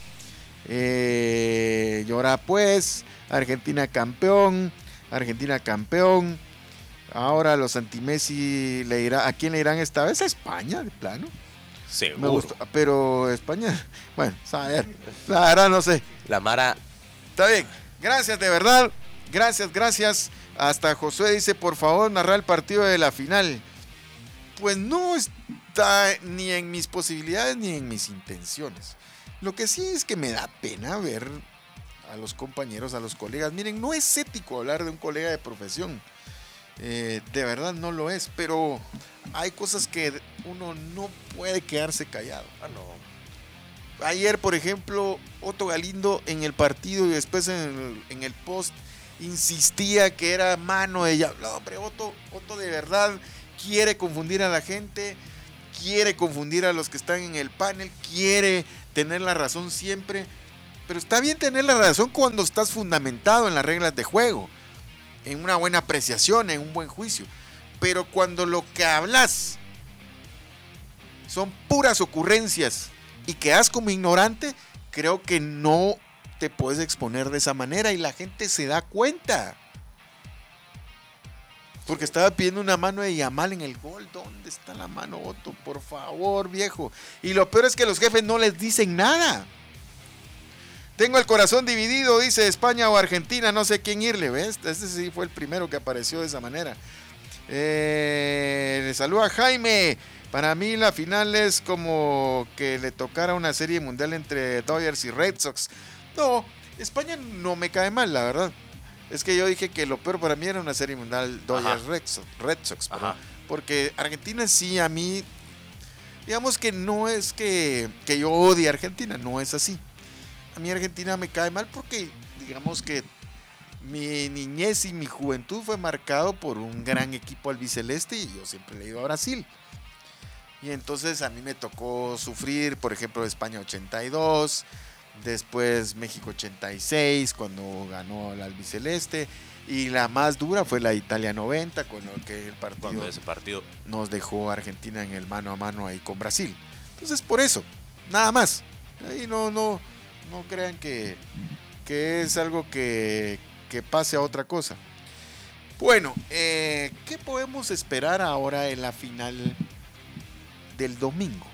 [SPEAKER 1] Eh, llora pues, Argentina campeón, Argentina campeón. Ahora los anti-Messi le irá, ¿a quién le irán esta vez? A España, de plano.
[SPEAKER 2] Seguro.
[SPEAKER 1] Me gustó, pero España, bueno, a ver, la verdad no sé.
[SPEAKER 2] La Mara.
[SPEAKER 1] Está bien, gracias de verdad, gracias, gracias. Hasta Josué dice, por favor, narrar el partido de la final. Pues no está ni en mis posibilidades ni en mis intenciones. Lo que sí es que me da pena ver a los compañeros, a los colegas. Miren, no es ético hablar de un colega de profesión. Eh, de verdad no lo es, pero hay cosas que uno no puede quedarse callado.
[SPEAKER 2] Ah, no.
[SPEAKER 1] Ayer, por ejemplo, Otto Galindo en el partido y después en el, en el post insistía que era mano de ella. No, hombre, Otto, Otto de verdad quiere confundir a la gente, quiere confundir a los que están en el panel, quiere tener la razón siempre, pero está bien tener la razón cuando estás fundamentado en las reglas de juego, en una buena apreciación, en un buen juicio. Pero cuando lo que hablas son puras ocurrencias y quedas como ignorante, creo que no te puedes exponer de esa manera y la gente se da cuenta. Porque estaba pidiendo una mano de Yamal en el gol. ¿Dónde está la mano, Otto? Por favor, viejo. Y lo peor es que los jefes no les dicen nada. Tengo el corazón dividido, dice España o Argentina, no sé quién irle, ¿ves? Este sí fue el primero que apareció de esa manera. Eh, le saluda Jaime. Para mí la final es como que le tocara una serie mundial entre Dodgers y Red Sox. No, España no me cae mal, la verdad. Es que yo dije que lo peor para mí era una serie mundial Dodgers Red Sox, Red Sox porque Argentina sí, a mí, digamos que no es que, que yo odie a Argentina, no es así. A mí Argentina me cae mal porque digamos que mi niñez y mi juventud fue marcado por un gran equipo albiceleste y yo siempre le he ido a Brasil. Y entonces a mí me tocó sufrir, por ejemplo, España ochenta y dos, después México ochenta y seis, cuando ganó el albiceleste, y la más dura fue la Italia noventa, con lo que el partido,
[SPEAKER 2] cuando ese partido
[SPEAKER 1] nos dejó a Argentina en el mano a mano ahí con Brasil. Entonces por eso, nada más. Ahí no, no, no crean que, que es algo que, que pase a otra cosa. Bueno, eh, ¿qué podemos esperar ahora en la final del domingo?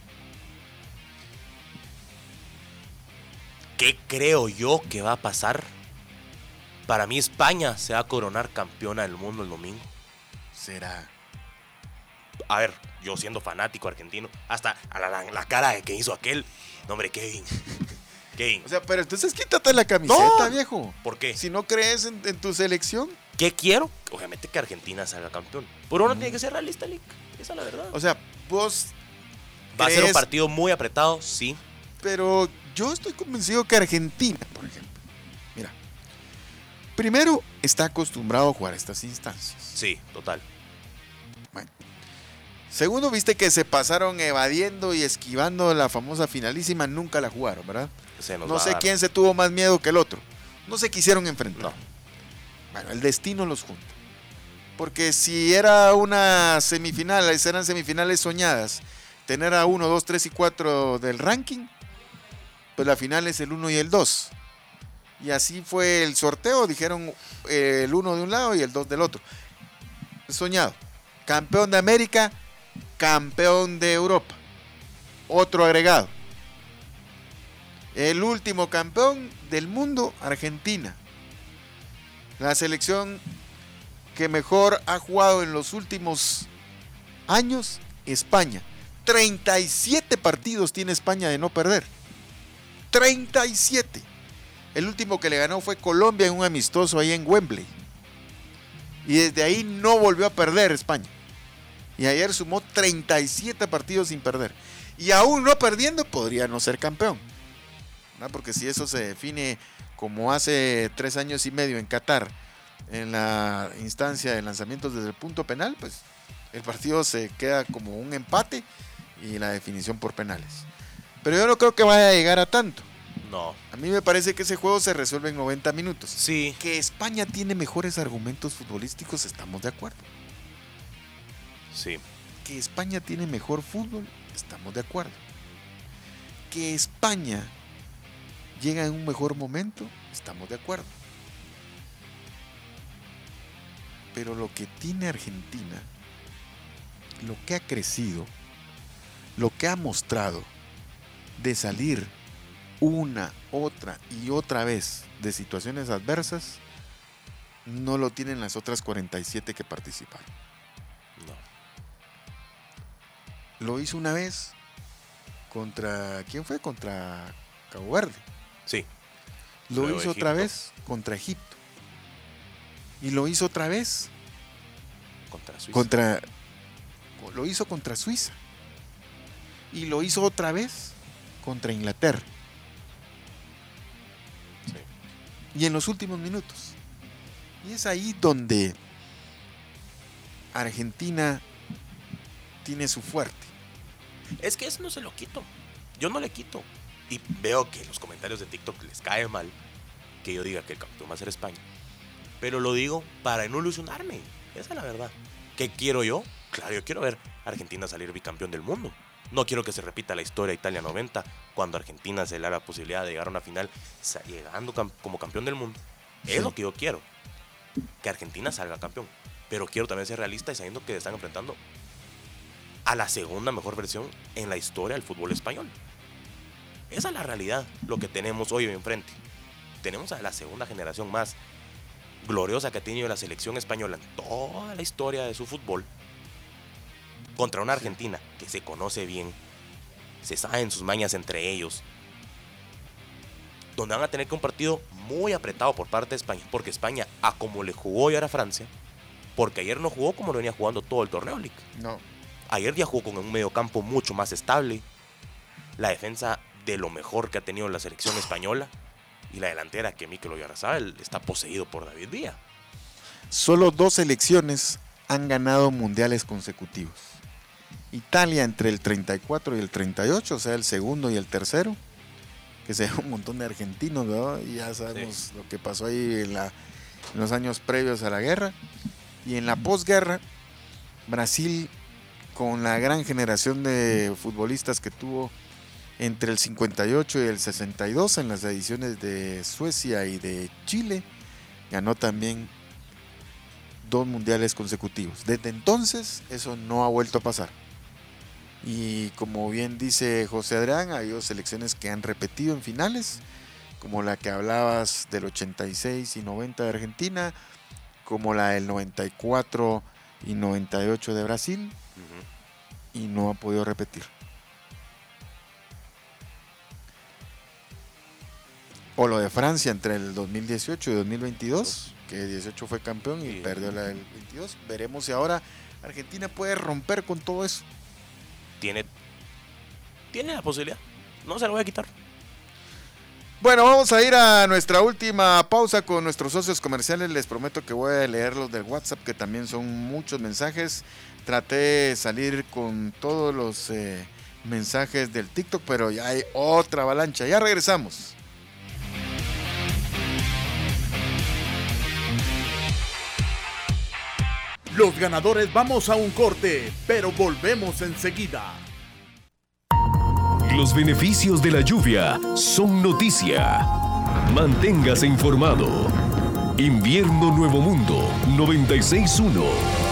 [SPEAKER 2] ¿Qué creo yo que va a pasar? Para mí España se va a coronar campeona del mundo el domingo.
[SPEAKER 1] Será.
[SPEAKER 2] A ver, yo siendo fanático argentino, hasta a la, la, la cara de que hizo aquel. No, hombre, Kevin. Kevin.
[SPEAKER 1] O sea, pero entonces quítate la camiseta, no, viejo.
[SPEAKER 2] ¿Por qué?
[SPEAKER 1] Si no crees en, en tu selección.
[SPEAKER 2] ¿Qué quiero? Obviamente que Argentina salga campeón. Pero uno mm. tiene que ser realista, Lick. Esa es la verdad.
[SPEAKER 1] O sea, vos
[SPEAKER 2] va crees, a ser un partido muy apretado, sí.
[SPEAKER 1] Pero yo estoy convencido que Argentina, por ejemplo, mira, primero está acostumbrado a jugar estas instancias.
[SPEAKER 2] Sí, total.
[SPEAKER 1] Bueno. Segundo, viste que se pasaron evadiendo y esquivando la famosa finalísima, nunca la jugaron, ¿verdad?
[SPEAKER 2] Se nos
[SPEAKER 1] no
[SPEAKER 2] va
[SPEAKER 1] sé
[SPEAKER 2] a dar.
[SPEAKER 1] quién se tuvo más miedo que el otro. No se quisieron enfrentar. No. Bueno, el destino los junta. Porque si era una semifinal, eran semifinales soñadas, tener a uno, dos, tres y cuatro del ranking, pues la final es el uno y el dos. Y así fue el sorteo, dijeron eh, el uno de un lado y el dos del otro. Soñado. Campeón de América, campeón de Europa. Otro agregado. El último campeón del mundo, Argentina. La selección que mejor ha jugado en los últimos años, España. treinta y siete partidos tiene España de no perder. treinta y siete. El último que le ganó fue Colombia en un amistoso ahí en Wembley. Y desde ahí no volvió a perder España. Y ayer sumó treinta y siete partidos sin perder. Y aún no perdiendo podría no ser campeón, ¿no? Porque si eso se define como hace tres años y medio en Qatar, en la instancia de lanzamientos desde el punto penal, pues el partido se queda como un empate y la definición por penales. Pero yo no creo que vaya a llegar a tanto.
[SPEAKER 2] No.
[SPEAKER 1] A mí me parece que ese juego se resuelve en noventa minutos.
[SPEAKER 2] Sí.
[SPEAKER 1] Que España tiene mejores argumentos futbolísticos, estamos de acuerdo.
[SPEAKER 2] Sí.
[SPEAKER 1] Que España tiene mejor fútbol, estamos de acuerdo. Que España llega en un mejor momento, estamos de acuerdo. Pero lo que tiene Argentina, lo que ha crecido, lo que ha mostrado de salir una, otra y otra vez de situaciones adversas, no lo tienen las otras cuarenta y siete que participaron. No. Lo hizo una vez contra, ¿quién fue? Contra Cabo Verde.
[SPEAKER 2] Sí.
[SPEAKER 1] Lo
[SPEAKER 2] Luego
[SPEAKER 1] hizo
[SPEAKER 2] Egipto.
[SPEAKER 1] otra vez contra Egipto. Y lo hizo otra vez
[SPEAKER 2] Contra Suiza.
[SPEAKER 1] contra lo hizo contra Suiza. Y lo hizo otra vez contra Inglaterra.
[SPEAKER 2] Sí.
[SPEAKER 1] Y en los últimos minutos. Y es ahí donde Argentina tiene su fuerte.
[SPEAKER 2] Es que eso no se lo quito. Yo no le quito. Y veo que los comentarios de TikTok les cae mal que yo diga que el campeón va a ser España. Pero lo digo para no ilusionarme. Esa es la verdad. ¿Qué quiero yo? Claro, yo quiero ver a Argentina salir bicampeón del mundo. No quiero que se repita la historia de Italia noventa, cuando Argentina se le da la posibilidad de llegar a una final llegando cam- como campeón del mundo. Es sí. lo que yo quiero. Que Argentina salga campeón. Pero quiero también ser realista y sabiendo que están enfrentando a la segunda mejor versión en la historia del fútbol español. Esa es la realidad, lo que tenemos hoy enfrente. Tenemos a la segunda generación más gloriosa que ha tenido la selección española en toda la historia de su fútbol, contra una Argentina que se conoce bien, se saben sus mañas entre ellos, donde van a tener que un partido muy apretado por parte de España, porque España, a como le jugó y ahora Francia, porque ayer no jugó como lo venía jugando todo el torneo, Lick.
[SPEAKER 1] No.
[SPEAKER 2] Ayer ya jugó con un mediocampo mucho más estable, la defensa de lo mejor que ha tenido la selección española, y la delantera que Mikel Oyarzabal está poseído por David Villa.
[SPEAKER 1] Solo dos selecciones han ganado mundiales consecutivos. Italia entre el treinta y cuatro y el treinta y ocho, o sea, el segundo y el tercero, que se ve un montón de argentinos, ¿no? Y ya sabemos sí. lo que pasó ahí en, la, en los años previos a la guerra. Y en la posguerra, Brasil, con la gran generación de futbolistas que tuvo entre el cincuenta y ocho y el sesenta y dos en las ediciones de Suecia y de Chile, ganó también dos mundiales consecutivos. Desde entonces eso no ha vuelto a pasar. Y como bien dice José Adrián, ha habido selecciones que han repetido en finales, como la que hablabas del ochenta y seis y noventa de Argentina, como la del noventa y cuatro y noventa y ocho de Brasil, uh-huh. y no ha podido repetir. O lo de Francia entre el dos mil dieciocho y dos mil veintidós, que dieciocho fue campeón y sí. perdió la del veintidós. Veremos si ahora Argentina puede romper con todo eso.
[SPEAKER 2] Tiene, tiene la posibilidad. No se lo voy a quitar.
[SPEAKER 1] Bueno, vamos a ir a nuestra última pausa con nuestros socios comerciales. Les prometo que voy a leer los del WhatsApp, que también son muchos mensajes. Traté de salir con todos los eh, mensajes del TikTok, pero ya hay otra avalancha. Ya regresamos.
[SPEAKER 3] Los ganadores vamos a un corte, pero volvemos enseguida.
[SPEAKER 4] Los beneficios de la lluvia son noticia. Manténgase informado. Invierno Nuevo Mundo noventa y seis punto uno.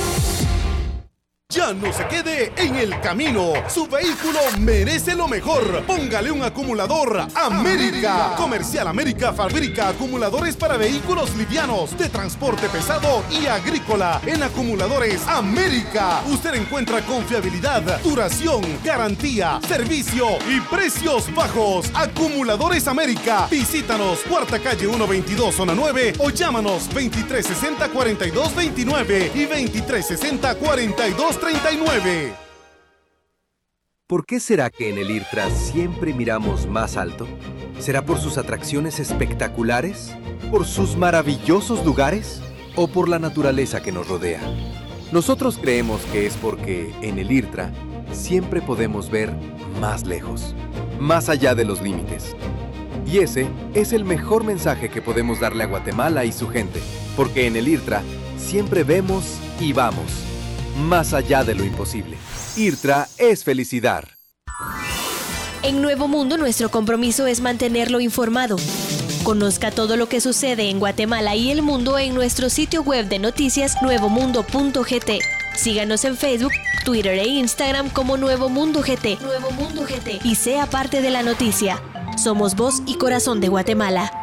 [SPEAKER 3] Ya no se quede en el camino. Su vehículo merece lo mejor. Póngale un acumulador América. Comercial América fabrica acumuladores para vehículos livianos, de transporte pesado y agrícola. En Acumuladores América usted encuentra confiabilidad, duración, garantía, servicio y precios bajos. Acumuladores América. Visítanos, Cuarta Calle ciento veintidós, Zona nueve, o llámanos veintitrés sesenta, cuarenta y dos veintinueve y veintitrés sesenta, cuarenta y dos treinta y nueve.
[SPEAKER 5] ¿Por qué será que en el IRTRA siempre miramos más alto? ¿Será por sus atracciones espectaculares? ¿Por sus maravillosos lugares? ¿O por la naturaleza que nos rodea? Nosotros creemos que es porque en el IRTRA siempre podemos ver más lejos, más allá de los límites. Y ese es el mejor mensaje que podemos darle a Guatemala y su gente, porque en el IRTRA siempre vemos y vamos más allá de lo imposible. IRTRA es felicidad.
[SPEAKER 6] En Nuevo Mundo, nuestro compromiso es mantenerlo informado. Conozca todo lo que sucede en Guatemala y el mundo en nuestro sitio web de noticias nuevo mundo punto g t. Síganos en Facebook, Twitter e Instagram como Nuevo Mundo G T. Nuevo Mundo G T. Y sea parte de la noticia. Somos voz y corazón de Guatemala.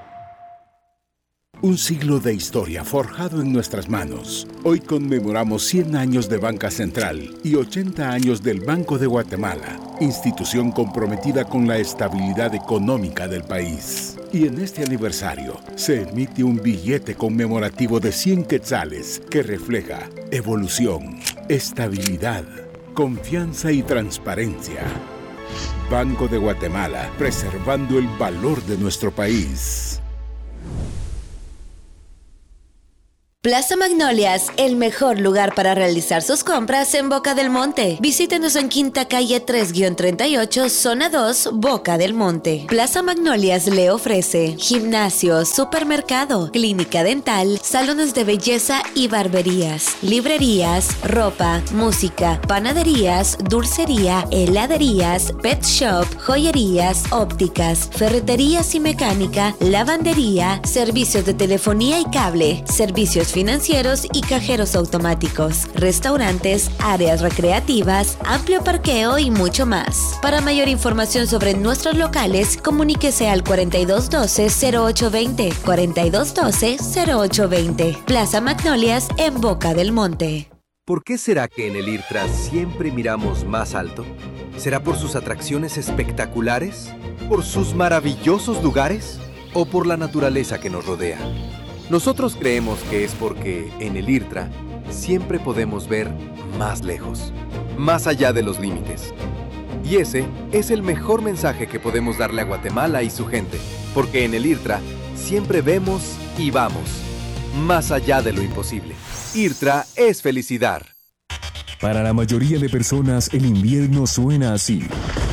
[SPEAKER 7] Un siglo de historia forjado en nuestras manos. Hoy conmemoramos cien años de Banca Central y ochenta años del Banco de Guatemala, institución comprometida con la estabilidad económica del país. Y en este aniversario se emite un billete conmemorativo de cien quetzales que refleja evolución, estabilidad, confianza y transparencia. Banco de Guatemala, preservando el valor de nuestro país.
[SPEAKER 8] Plaza Magnolias, el mejor lugar para realizar sus compras en Boca del Monte. Visítenos en Quinta Calle tres treinta y ocho, Zona dos, Boca del Monte. Plaza Magnolias le ofrece gimnasio, supermercado, clínica dental, salones de belleza y barberías, librerías, ropa, música, panaderías, dulcería, heladerías, pet shop, joyerías, ópticas, ferreterías y mecánica, lavandería, servicios de telefonía y cable, servicios financieros y cajeros automáticos, restaurantes, áreas recreativas, amplio parqueo y mucho más. Para mayor información sobre nuestros locales, comuníquese al cuarenta y dos doce, cero ocho veinte, cuarenta y dos doce, cero ocho veinte. Plaza Magnolias en Boca del Monte.
[SPEAKER 5] ¿Por qué será que en el IRTRA siempre miramos más alto? ¿Será por sus atracciones espectaculares? ¿Por sus maravillosos lugares? ¿O por la naturaleza que nos rodea? Nosotros creemos que es porque en el IRTRA siempre podemos ver más lejos, más allá de los límites. Y ese es el mejor mensaje que podemos darle a Guatemala y su gente, porque en el IRTRA siempre vemos y vamos, más allá de lo imposible. IRTRA es felicidad.
[SPEAKER 4] Para la mayoría de personas, el invierno suena así.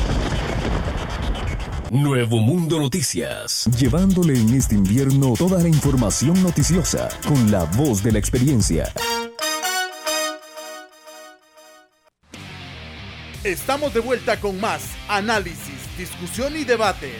[SPEAKER 4] Nuevo Mundo Noticias, llevándole en este invierno toda la información noticiosa con la voz de la experiencia.
[SPEAKER 3] Estamos de vuelta con más análisis, discusión y debate.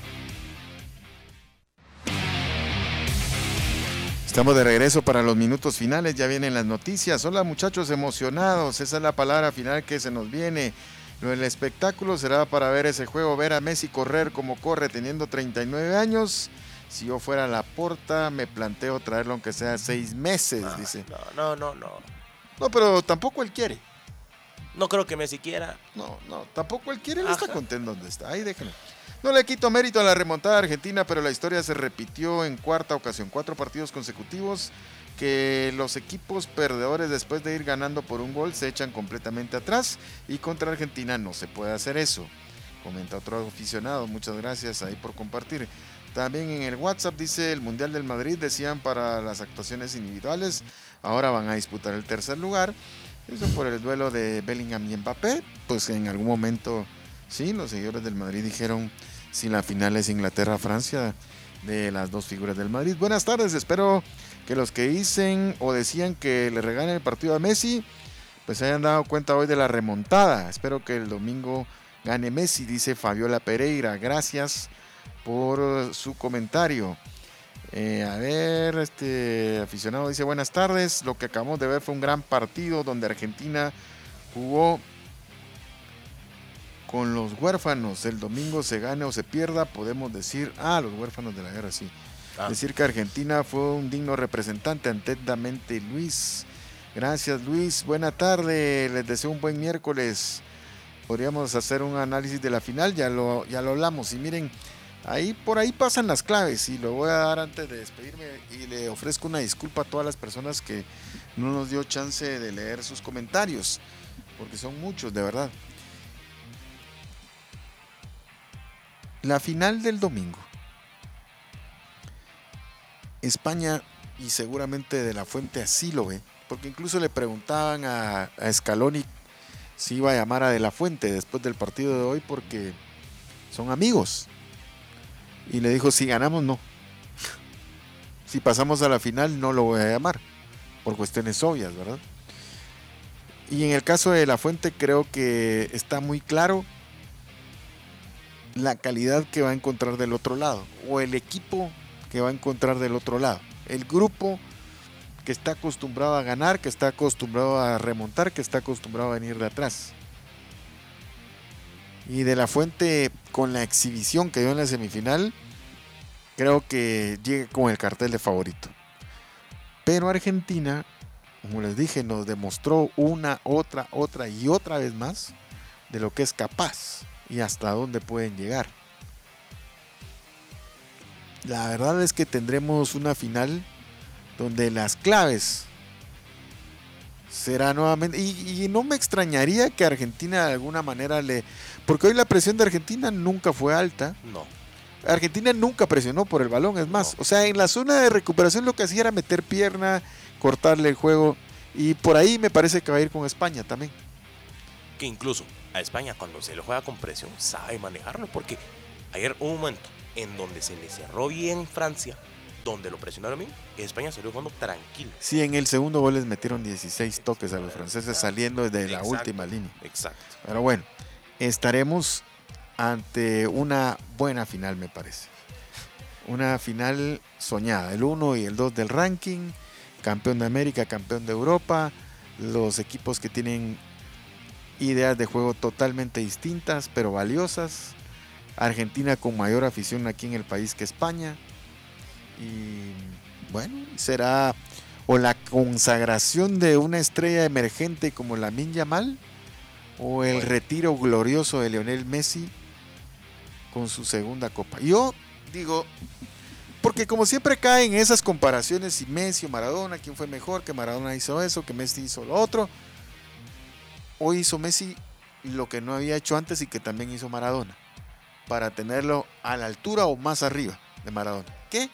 [SPEAKER 1] Estamos de regreso para los minutos finales, ya vienen las noticias. Hola muchachos, emocionados, esa es la palabra final que se nos viene. Lo del espectáculo será para ver ese juego, ver a Messi correr como corre teniendo treinta y nueve años. Si yo fuera Laporta, me planteo traerlo aunque sea seis meses,
[SPEAKER 2] no,
[SPEAKER 1] dice.
[SPEAKER 2] No, no, no, no.
[SPEAKER 1] No, pero tampoco él quiere.
[SPEAKER 2] No creo que Messi quiera.
[SPEAKER 1] No, no, tampoco él quiere, él
[SPEAKER 2] Ajá.
[SPEAKER 1] está contento donde está. Ahí déjenlo. No le quito mérito a la remontada argentina, pero la historia se repitió en cuarta ocasión. Cuatro partidos consecutivos que los equipos perdedores, después de ir ganando por un gol, se echan completamente atrás, y contra Argentina no se puede hacer eso. Comenta otro aficionado, muchas gracias ahí por compartir. También en el WhatsApp dice: el Mundial del Madrid decían para las actuaciones individuales, ahora van a disputar el tercer lugar. Eso por el duelo de Bellingham y Mbappé. Pues en algún momento, sí, los seguidores del Madrid dijeron si la final es Inglaterra-Francia, de las dos figuras del Madrid. Buenas tardes, espero que los que dicen o decían que le regalen el partido a Messi, pues se hayan dado cuenta hoy de la remontada. Espero que el domingo gane Messi, dice Fabiola Pereira. Gracias por su comentario. Eh, a ver, este aficionado dice: buenas tardes, lo que acabamos de ver fue un gran partido donde Argentina jugó con los huérfanos. El domingo se gane o se pierda, podemos decir, ah, los huérfanos de la guerra, sí. Ah. Decir que Argentina fue un digno representante. Atentamente, Luis. Gracias, Luis. Buena tarde, les deseo un buen miércoles. Podríamos hacer un análisis de la final, ya lo, ya lo hablamos. Y miren, ahí por ahí pasan las claves, y lo voy a dar antes de despedirme, y le ofrezco una disculpa a todas las personas que no nos dio chance de leer sus comentarios, porque son muchos, de verdad. La final del domingo, España, y seguramente De La Fuente así lo ve, porque incluso le preguntaban a, a Scaloni si iba a llamar a De La Fuente después del partido de hoy, porque son amigos, y le dijo: si ganamos, no, si pasamos a la final, no lo voy a llamar, por cuestiones obvias, ¿verdad? Y en el caso de De La Fuente, creo que está muy claro la calidad que va a encontrar del otro lado, o el equipo que va a encontrar del otro lado, el grupo que está acostumbrado a ganar, que está acostumbrado a remontar, que está acostumbrado a venir de atrás. Y De La Fuente, con la exhibición que dio en la semifinal, creo que llega con el cartel de favorito. Pero Argentina, como les dije, nos demostró una, otra, otra y otra vez más de lo que es capaz y hasta dónde pueden llegar. La verdad es que tendremos una final donde las claves será nuevamente, y, y no me extrañaría que Argentina de alguna manera le, porque hoy la presión de Argentina nunca fue alta.
[SPEAKER 2] No.
[SPEAKER 1] Argentina nunca presionó por el balón, es más, no. O sea, en la zona de recuperación lo que hacía era meter pierna, cortarle el juego, y por ahí me parece que va a ir con España también.
[SPEAKER 2] Que incluso a España cuando se le juega con presión sabe manejarlo, porque ayer hubo un momento en donde se le cerró bien Francia, donde lo presionaron bien, y España salió jugando tranquilo.
[SPEAKER 1] Sí, en el segundo gol les metieron dieciséis toques a los franceses saliendo desde
[SPEAKER 2] exacto,
[SPEAKER 1] la última línea.
[SPEAKER 2] Exacto.
[SPEAKER 1] Pero bueno, estaremos ante una buena final, me parece. Una final soñada, el uno y el dos del ranking, campeón de América, campeón de Europa, los equipos que tienen ideas de juego totalmente distintas, pero valiosas. Argentina con mayor afición aquí en el país que España. Y bueno, será o la consagración de una estrella emergente como Lamine Yamal, o el retiro glorioso de Lionel Messi con su segunda copa. Yo digo, porque como siempre caen esas comparaciones, si Messi o Maradona, quién fue mejor, que Maradona hizo eso, que Messi hizo lo otro. Hoy hizo Messi lo que no había hecho antes y que también hizo Maradona, para tenerlo a la altura o más arriba de Maradona. ¿Qué?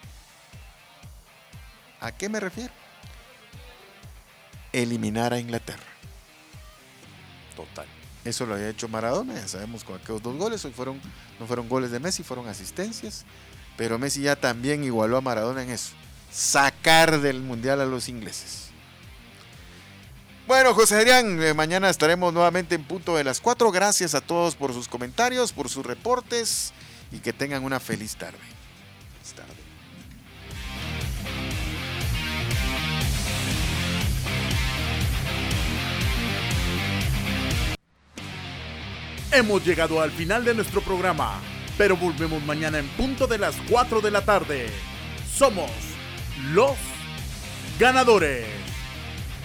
[SPEAKER 1] ¿A qué me refiero? Eliminar a Inglaterra.
[SPEAKER 2] Total.
[SPEAKER 1] Eso lo había hecho Maradona, ya sabemos, con aquellos dos goles. Hoy fueron, no fueron goles de Messi, fueron asistencias. Pero Messi ya también igualó a Maradona en eso. Sacar del mundial a los ingleses. Bueno, José Adrián, eh, mañana estaremos nuevamente en punto de las cuatro. Gracias a todos por sus comentarios, por sus reportes, y que tengan una feliz tarde. Feliz tarde.
[SPEAKER 3] Hemos llegado al final de nuestro programa, pero volvemos mañana en punto de las cuatro de la tarde. Somos los ganadores.